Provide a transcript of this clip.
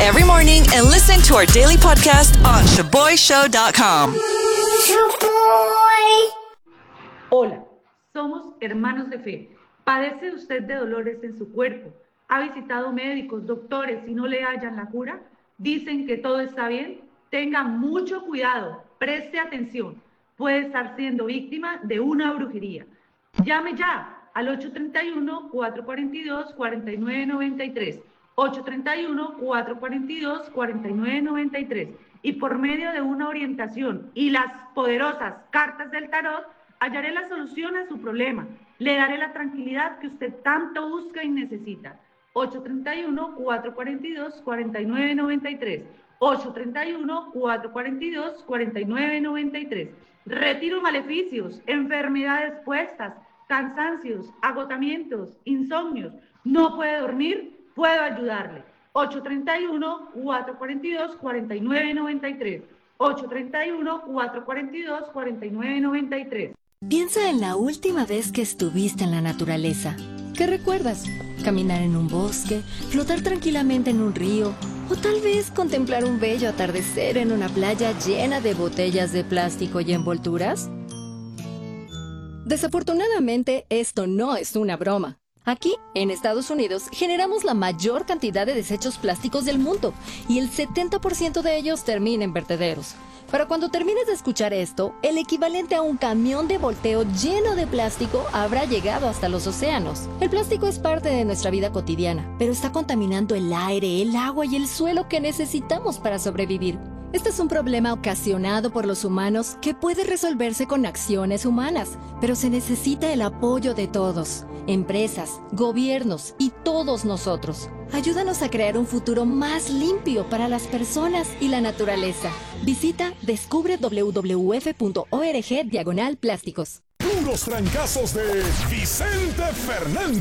every morning and listen to our daily podcast on ShaBoyShow.com. Hola, somos hermanos de fe. ¿Padece usted de dolores en su cuerpo? ¿Ha visitado médicos, doctores y no le hallan la cura? ¿Dicen que todo está bien? Tenga mucho cuidado, preste atención. Puede estar siendo víctima de una brujería. Llame ya al 831-442-4993. 831-442-4993. Y por medio de una orientación y las poderosas cartas del tarot, hallaré la solución a su problema. Le daré la tranquilidad que usted tanto busca y necesita. 831-442-4993. 831-442-4993. Retiro maleficios, enfermedades puestas, cansancios, agotamientos, insomnios. ¿No puede dormir? Puedo ayudarle. 831-442-4993. 831-442-4993. Piensa en la última vez que estuviste en la naturaleza. ¿Qué recuerdas? ¿Caminar en un bosque? ¿Flotar tranquilamente en un río? ¿O tal vez contemplar un bello atardecer en una playa llena de botellas de plástico y envolturas? Desafortunadamente, esto no es una broma. Aquí, en Estados Unidos, generamos la mayor cantidad de desechos plásticos del mundo y el 70% de ellos termina en vertederos. Para cuando termines de escuchar esto, el equivalente a un camión de volteo lleno de plástico habrá llegado hasta los océanos. El plástico es parte de nuestra vida cotidiana, pero está contaminando el aire, el agua y el suelo que necesitamos para sobrevivir. Este es un problema ocasionado por los humanos que puede resolverse con acciones humanas, pero se necesita el apoyo de todos, empresas, gobiernos y todos nosotros. Ayúdanos a crear un futuro más limpio para las personas y la naturaleza. Visita descubre.wwf.org/plásticos. Puros trancazos de Vicente Fernández.